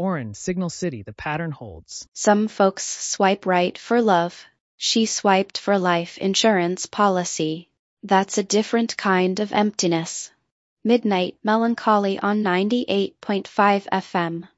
Oren, Signal City, the pattern holds. Some folks swipe right for love. She swiped for life insurance policy. That's a different kind of emptiness. Midnight Melancholy on 98.5 FM.